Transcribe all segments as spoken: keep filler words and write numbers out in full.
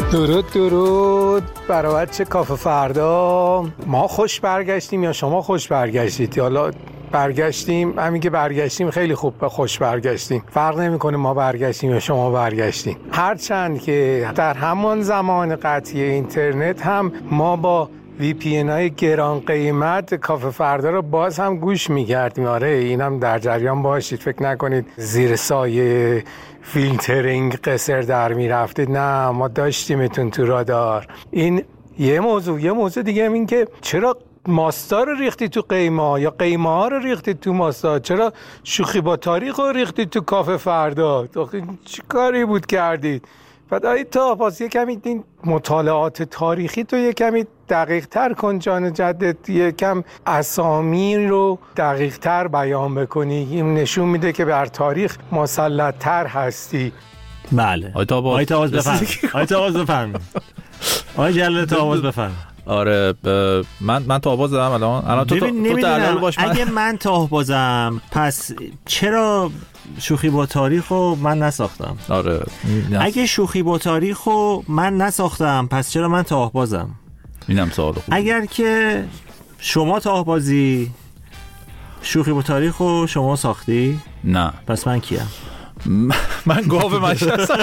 درود درود برای بچه کافه فردا. ما خوش برگشتیم یا شما خوش برگشتید؟ حالا برگشتیم، همین که برگشتیم خیلی خوب، به خوش برگشتیم. فرق نمیکنه ما برگشتیم یا شما برگشتیم. هرچند که در همان زمان قطعی اینترنت هم ما با وی پی ان های گران قیمت کافه فردا رو باز هم گوش میکردیم. آره اینم در جریان باشید، فکر نکنید زیر سایه فیلترینگ قصر در میرفتید، نه ما داشتیمتون تو رادار. این یه موضوع. یه موضوع دیگه هم این که چرا ماستا رو ریختی تو قیمه یا قیمه ها رو ریختی تو ماستا؟ چرا شوخی با تاریخ رو ریختی تو کافه فردا؟ چی کاری بود کردید؟ فدایی تا پس یه کمی این مطالعات تاریخی تو یه کمی دقیق تر کن جان جدت، یه کم اسامی رو دقیق تر بیان بکنی. این نشون میده که بر تاریخ مسلط تر هستی. بله آی تا آی تا بفهم آی تا بفهم آی جلال تا بفهم. آره ب... من من تاهباز دارم الان. الان تو تو دلال باش. من... اگه من تاهبازم پس چرا شوخی با تاریخو من نساختم؟ آره اگه شوخی با تاریخو من نساختم پس چرا من تاهبازم؟ اینم سوال خوبه. اگر که شما تاهبازی شوخی با تاریخو شما ساختی؟ نه. پس من کیم؟ من گاو مشهستم.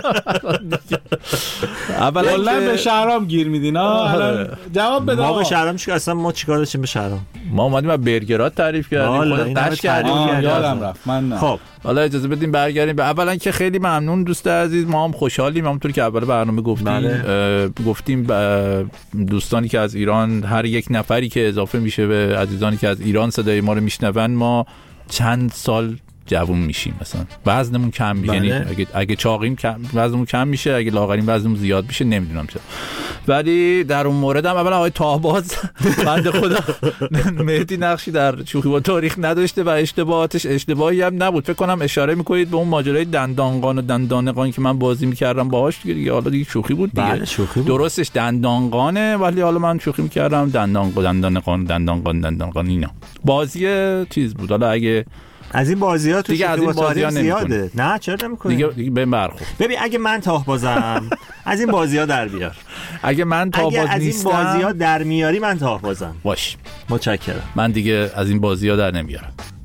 اولا به شهرام گیر میدین ها. جواب بده. ما به شهرام چیکار؟ اصلا ما چیکار داشتیم به شهرام؟ ما اومدیم از برگرات تعریف کردیم، خودت قش کردیم. یادم رفت. من خب حالا اجازه بدیم برگردیم. اولا که خیلی ممنون دوست عزیز، ما هم خوشحالیم. همونطور که اول برنامه گفتیم بله. گفتیم دوستانی که از ایران، هر یک نفری که اضافه میشه به عزیزانی که از ایران صدای ما رو میشنون، ما چند سال جوون میشیم. مثلا وزنمون کم میشه، یعنی اگه اگه چاقیم وزنمون کم میشه، اگه لاغریم وزنمون زیاد میشه، نمیدونم چرا. ولی در اون مورد هم اولا آقای تاهباز بنده خدا مهدی نقشی در شوخی با تاریخ نداشته و اشتباهاتش اشتباهی هم نبود. فکر کنم اشاره میکنید به اون ماجرای دندانقان و دندانقان که من بازی میکردم باهاش دیگه. حالا دیگه شوخی بود دیگه. بله شوخی بود. درستش دندانقانه ولی حالا من شوخی میکردم دندانقان دندانقان دندانقان دندانقان اینا. بازی چیز بود. حالا اگه از این بازی‌ها تو دیگه از این بازی‌ها زیاده. نه چرا نمی‌کنی؟ دیگه دیگه به برخورد. ببین اگه من تاهبازم از این بازی‌ها در بیار. اگه من تاهباز نیستم از این بازی‌ها در میاری من تاهبازم. باش. متشکرم. من دیگه از این بازی‌ها در نمیارم.